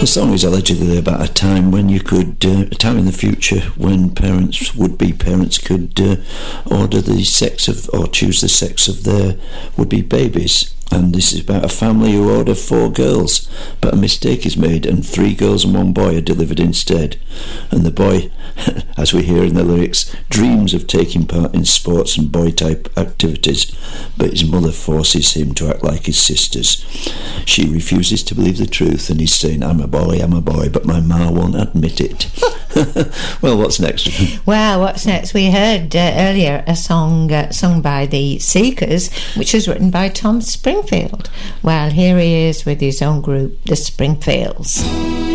The song is allegedly about a time when you could, a time in the future when parents, would-be parents, could order the sex of, or choose the sex of their would-be babies. And this is about a family who order 4 girls, but a mistake is made and 3 girls and 1 boy are delivered instead. And the boy, as we hear in the lyrics, dreams of taking part in sports and boy-type activities, but his mother forces him to act like his sisters. She refuses to believe the truth, and he's saying, I'm a boy, but my ma won't admit it. Well, what's next? Well, what's next? We heard earlier a song sung by the Seekers, which was written by Tom Springfield. Well, here he is with his own group, the Springfields.